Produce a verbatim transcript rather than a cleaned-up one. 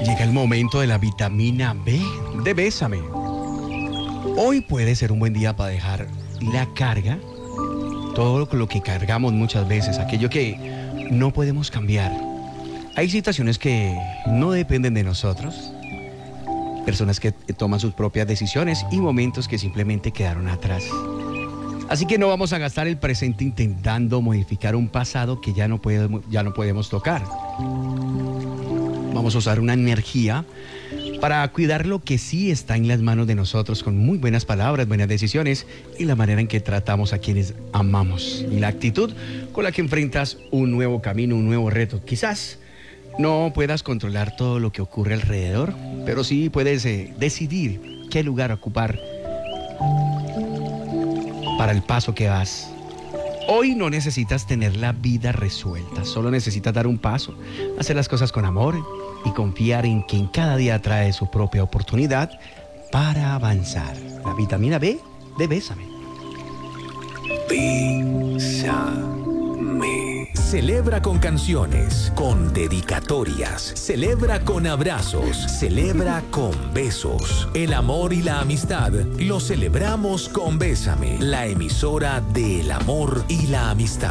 Llega el momento de la vitamina B de Bésame. Hoy puede ser un buen día para dejar la carga, todo lo que cargamos muchas veces, aquello que no podemos cambiar. Hay situaciones que no dependen de nosotros, personas que toman sus propias decisiones y momentos que simplemente quedaron atrás. Así que no vamos a gastar el presente intentando modificar un pasado que ya no podemos, ya no podemos tocar. Vamos a usar una energía para cuidar lo que sí está en las manos de nosotros con muy buenas palabras, buenas decisiones y la manera en que tratamos a quienes amamos. Y la actitud con la que enfrentas un nuevo camino, un nuevo reto. Quizás no puedas controlar todo lo que ocurre alrededor, pero sí puedes eh, decidir qué lugar ocupar para el paso que vas. Hoy no necesitas tener la vida resuelta, solo necesitas dar un paso, hacer las cosas con amor y confiar en que en cada día trae su propia oportunidad para avanzar. La vitamina B de Bésame. Bésame. Celebra con canciones, con dedicatorias, celebra con abrazos, celebra con besos. El amor y la amistad lo celebramos con Bésame, la emisora del amor y la amistad.